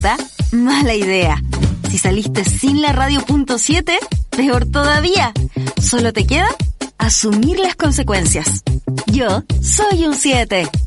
correcta, mala idea. Si saliste sin la radio.7, peor todavía. Solo te queda asumir las consecuencias. Yo soy un 7.